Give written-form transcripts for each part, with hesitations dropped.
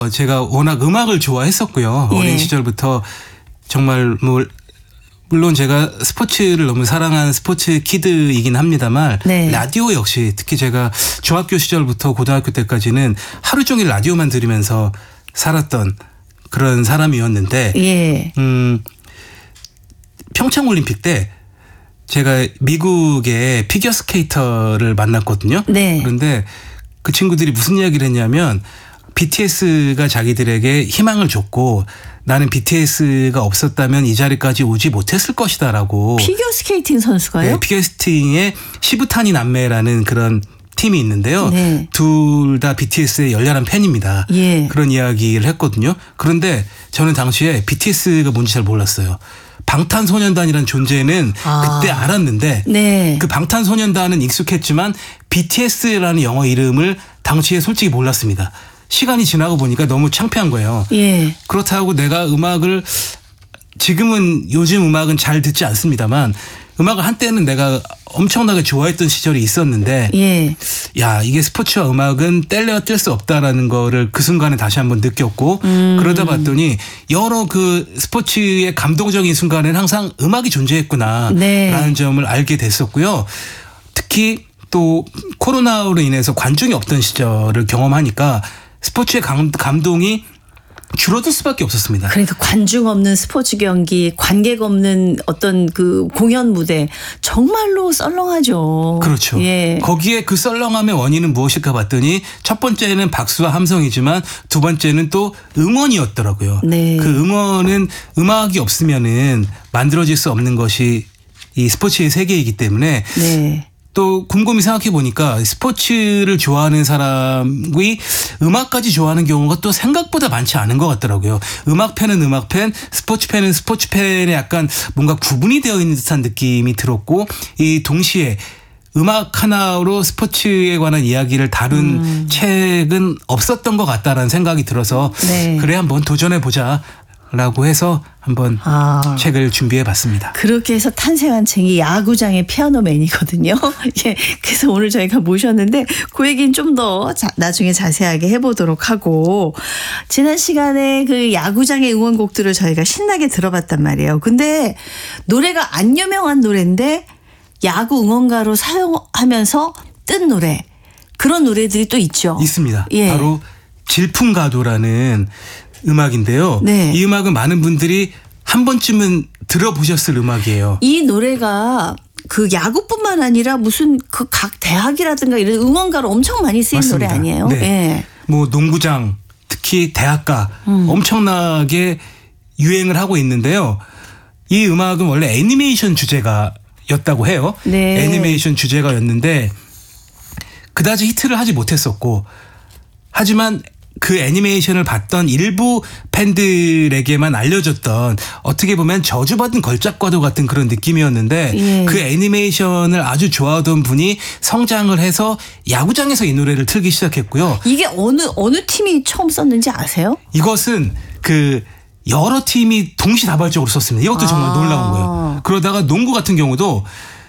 제가 워낙 음악을 좋아했었고요. 예. 어린 시절부터 정말 물론 제가 스포츠를 너무 사랑하는 스포츠 키드이긴 합니다만 네. 라디오 역시 특히 제가 중학교 시절부터 고등학교 때까지는 하루 종일 라디오만 들으면서 살았던 그런 사람이었는데 예. 평창올림픽 때 제가 미국의 피겨스케이터를 만났거든요. 네. 그런데 그 친구들이 무슨 이야기를 했냐면 BTS가 자기들에게 희망을 줬고 나는 BTS가 없었다면 이 자리까지 오지 못했을 것이다라고. 피겨스케이팅 선수가요? 네, 피겨스케이팅의 시부타니 남매라는 그런 팀이 있는데요. 네. 둘 다 BTS의 열렬한 팬입니다. 예. 그런 이야기를 했거든요. 그런데 저는 당시에 BTS가 뭔지 잘 몰랐어요. 방탄소년단이라는 존재는 그때 알았는데 네. 그 방탄소년단은 익숙했지만 BTS라는 영어 이름을 당시에 솔직히 몰랐습니다. 시간이 지나고 보니까 너무 창피한 거예요. 예. 그렇다고 내가 음악을 지금은 요즘 음악은 잘 듣지 않습니다만 음악을 한때는 내가 엄청나게 좋아했던 시절이 있었는데 예. 야 이게 스포츠와 음악은 뗄래야 뗄 수 없다라는 거를 그 순간에 다시 한번 느꼈고 그러다 봤더니 여러 그 스포츠의 감동적인 순간에는 항상 음악이 존재했구나라는 네. 점을 알게 됐었고요. 특히 또 코로나로 인해서 관중이 없던 시절을 경험하니까 스포츠의 감동이 줄어들 수밖에 없었습니다. 그러니까 관중 없는 스포츠 경기, 관객 없는 어떤 그 공연 무대 정말로 썰렁하죠. 그렇죠. 예. 거기에 그 썰렁함의 원인은 무엇일까 봤더니 첫 번째는 박수와 함성이지만 두 번째는 또 응원이었더라고요. 네. 그 응원은 음악이 없으면은 만들어질 수 없는 것이 이 스포츠의 세계이기 때문에 네. 또 곰곰이 생각해 보니까 스포츠를 좋아하는 사람이 음악까지 좋아하는 경우가 또 생각보다 많지 않은 것 같더라고요. 음악 팬은 음악 팬, 스포츠 팬은 스포츠 팬에 약간 뭔가 구분이 되어 있는 듯한 느낌이 들었고 이 동시에 음악 하나로 스포츠에 관한 이야기를 다룬 책은 없었던 것 같다라는 생각이 들어서 네. 그래 한번 도전해 보자. 라고 해서 한번 책을 준비해 봤습니다. 그렇게 해서 탄생한 책이 야구장의 피아노맨이거든요. 예. 그래서 오늘 저희가 모셨는데 그 얘기는 좀 더 나중에 자세하게 해보도록 하고 지난 시간에 그 야구장의 응원곡들을 저희가 신나게 들어봤단 말이에요. 근데 노래가 안 유명한 노래인데 야구 응원가로 사용하면서 뜬 노래 그런 노래들이 또 있죠. 있습니다. 예. 바로 질풍가도라는 음악인데요. 네. 이 음악은 많은 분들이 한 번쯤은 들어보셨을 음악이에요. 이 노래가 그 야구뿐만 아니라 무슨 그 각 대학이라든가 이런 응원가로 엄청 많이 쓰인 맞습니다. 노래 아니에요? 네. 예. 뭐 농구장 특히 대학가 엄청나게 유행을 하고 있는데요. 이 음악은 원래 애니메이션 주제가였다고 해요. 네. 애니메이션 주제가였는데 그다지 히트를 하지 못했었고 하지만 그 애니메이션을 봤던 일부 팬들에게만 알려졌던 어떻게 보면 저주받은 걸작과도 같은 그런 느낌이었는데 예. 그 애니메이션을 아주 좋아하던 분이 성장을 해서 야구장에서 이 노래를 틀기 시작했고요. 이게 어느 팀이 처음 썼는지 아세요? 이것은 그 여러 팀이 동시다발적으로 썼습니다. 이것도 정말 놀라운 거예요. 그러다가 농구 같은 경우도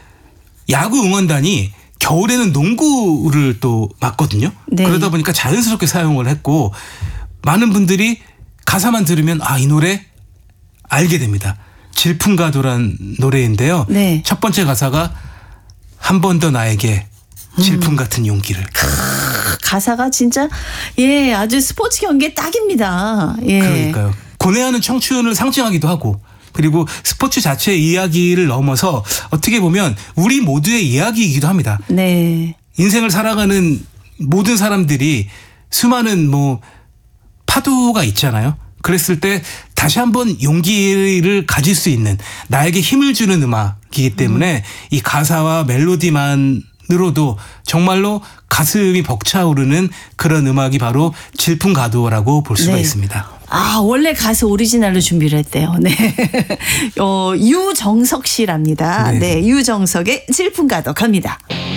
야구 응원단이 겨울에는 농구를 또 맞거든요. 네. 그러다 보니까 자연스럽게 사용을 했고 많은 분들이 가사만 들으면 아, 이 노래 알게 됩니다. 질풍가도란 노래인데요. 네. 첫 번째 가사가 한 번 더 나에게 질풍 같은 용기를. 가사가 진짜 예 아주 스포츠 경기에 딱입니다. 예. 그러니까요. 고뇌하는 청춘을 상징하기도 하고 그리고 스포츠 자체의 이야기를 넘어서 어떻게 보면 우리 모두의 이야기이기도 합니다. 네. 인생을 살아가는 모든 사람들이 수많은 뭐 파도가 있잖아요. 그랬을 때 다시 한번 용기를 가질 수 있는 나에게 힘을 주는 음악이기 때문에 이 가사와 멜로디만으로도 정말로 가슴이 벅차오르는 그런 음악이 바로 질풍가도라고 볼 수가 네. 있습니다. 아, 원래 가수 오리지널로 준비를 했대요. 네. 유정석 씨랍니다. 네. 네. 유정석의 질풍가도 갑니다.